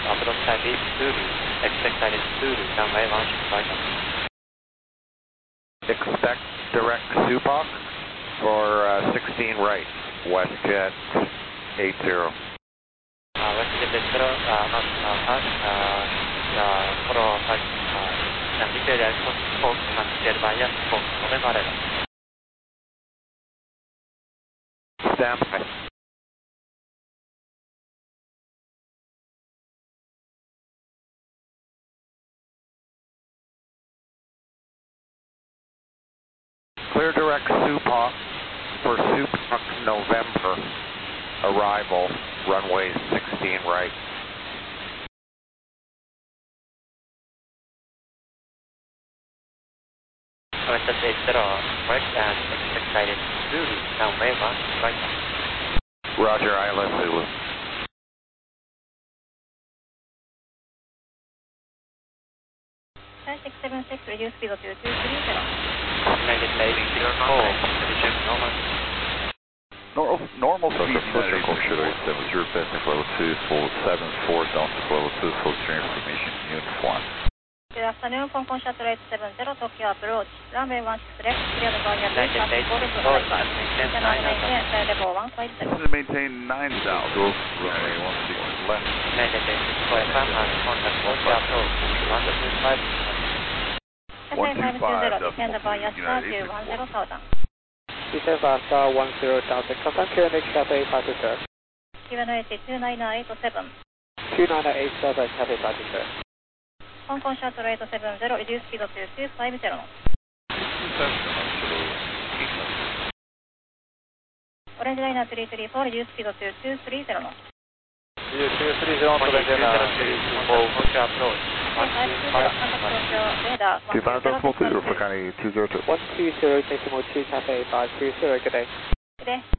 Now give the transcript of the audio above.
approach time is Zulu, expect guidance Zulu, runway 16 right. Expect direct Supak for 16 right, WestJet 80. WestJet 80, follow detail aircraft Spoke, detail via Spoke, November 11. Stand by. Clear direct Supak for Supak November, arrival, runway 16 right. WestJet 80, correct, and expect guidance Zulu, runway 16 right. Roger, ILS Zulu. 676, reduce speed to 230. United Navy 04, Normal speed United Sugar 7, your best level 2, full 74, down to level 2, full stream information, unit 1. Good afternoon, Hong Kong Shuttle 870, Tokyo approach, runway 16 left, clear the Goya Blue, traffic order to Haifa, maintain level 150. Maintain 9,000, runway 16 left. United Navy 4 FM has contact Tokyo approach, 125. 125, descend via star to 10,000. Descend via star 10,000, confirm QNH Cathay 852. QNH 29887. 29887, Cathay 852. Hong Kong Shuttle 870, reduce speed to 250 knots. Orange Liner 334, reduce speed to 230 knots. 230, Orange Liner 334, Tokyo approach. 520, contact Tokyo radar 25 decimal 2, for County 202. 120, decimal 2, Cathay 520, good day. Good day.